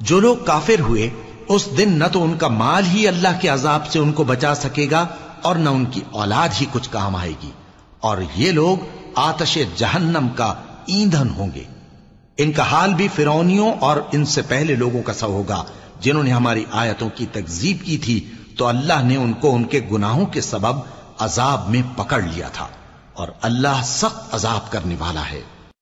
जो लोग काफिर हुए उस दिन न तो उनका माल ही अल्लाह के अजाब से उनको बचा सकेगा और न उनकी औलाद ही कुछ काम आएगी, और ये लोग आतशे जहन्नम का ईंधन होंगे। इनका हाल भी फिरौनियों और इनसे पहले लोगों का सा होगा जिन्होंने हमारी आयतों की तकजीब की थी, तो अल्लाह ने उनको उनके गुनाहों के सबब अजाब में पकड़ लिया था, और अल्लाह सख्त अजाब करने वाला है।